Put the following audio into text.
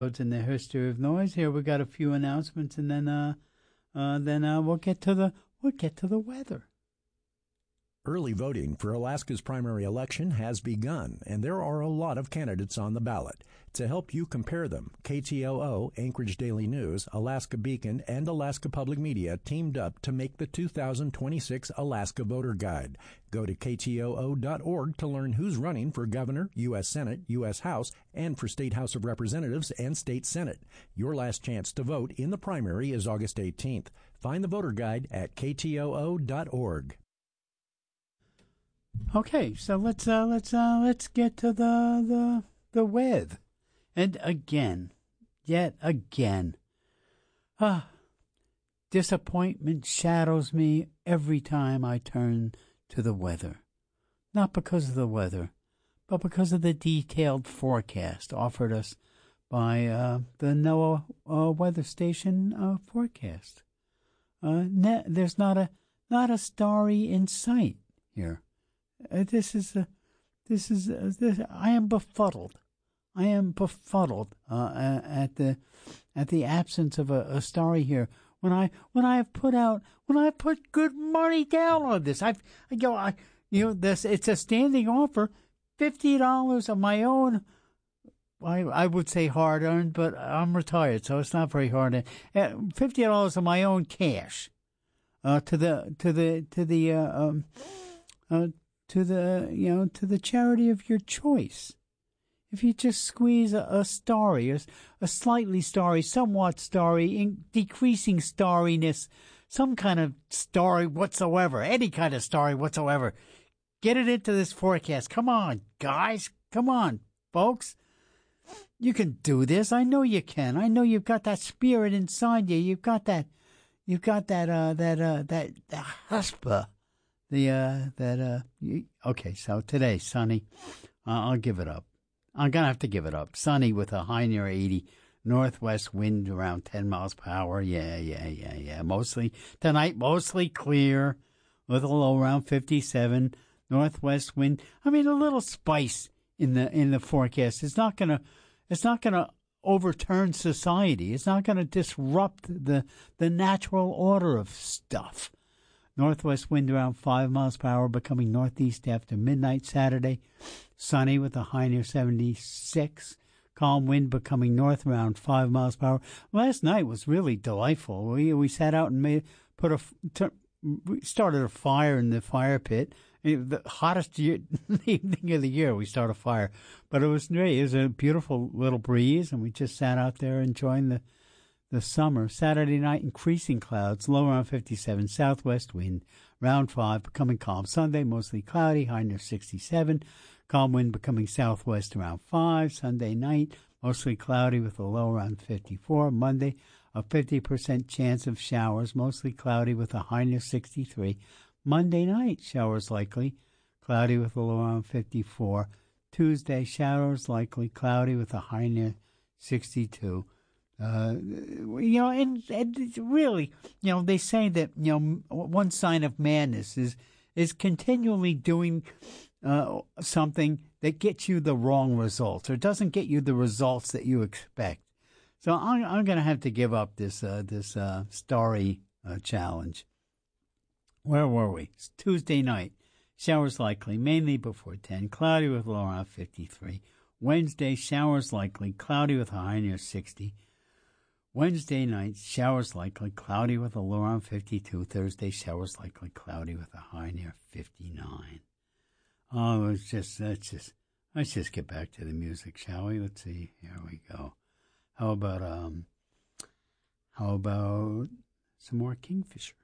In the history of noise. Here we got a few announcements, and then we'll get to the weather. Early voting for Alaska's primary election has begun, and there are a lot of candidates on the ballot. To help you compare them, KTOO, Anchorage Daily News, Alaska Beacon, and Alaska Public Media teamed up to make the 2026 Alaska Voter Guide. Go to ktoo.org to learn who's running for governor, U.S. Senate, U.S. House, and for State House of Representatives and State Senate. Your last chance to vote in the primary is August 18th. Find the voter guide at ktoo.org. Okay, so let's get to the weather. And yet again, disappointment shadows me every time I turn to the weather. Not because of the weather, but because of the detailed forecast offered us by the NOAA weather station forecast. There's not a starry in sight here. I am befuddled. I am befuddled at the absence of a starry here. When I put good money down on this, it's a standing offer, $50 of my own. I would say hard earned, but I'm retired, so it's not very hard. $50 of my own cash to the charity of your choice. If you just squeeze a starry, a slightly starry, somewhat starry, decreasing starriness, some kind of starry whatsoever, any kind of starry whatsoever, get it into this forecast. Come on, guys. Come on, folks. You can do this. I know you can. I know you've got that spirit inside you. You've got that huspa. Okay, so today, sunny. I'll give it up. I'm going to have to give it up. Sunny with a high near 80, northwest wind around 10 miles per hour. Yeah. Mostly clear with a low around 57, northwest wind. I mean, a little spice in the forecast. It's not going to overturn society. It's not going to disrupt the natural order of stuff. Northwest wind around 5 miles per hour, becoming northeast after midnight Saturday. Sunny with a high near 76. Calm wind becoming north around 5 miles per hour. Last night was really delightful. We sat out and we started a fire in the fire pit. The hottest evening of the year, we start a fire. But it was great. It was a beautiful little breeze, and we just sat out there enjoying the summer. Saturday night, increasing clouds, low around 57, southwest wind, around 5, becoming calm. Sunday, mostly cloudy, high near 67, calm wind becoming southwest around 5. Sunday night, mostly cloudy with a low around 54. Monday, a 50% chance of showers, mostly cloudy with a high near 63. Monday night, showers likely, cloudy with a low around 54. Tuesday, showers likely, cloudy with a high near 62. And really, they say that, one sign of madness is continually doing something that gets you the wrong results or doesn't get you the results that you expect. So I'm going to have to give up this starry challenge. Where were we? It's Tuesday night. Showers likely, mainly before 10. Cloudy with low around 53. Wednesday, showers likely, cloudy with a high near 60. Wednesday night, showers likely, cloudy with a low around 52. Thursday, showers likely, cloudy with a high near 59. Oh, let's just get back to the music, shall we? Let's see. Here we go. How about some more Kingfisher?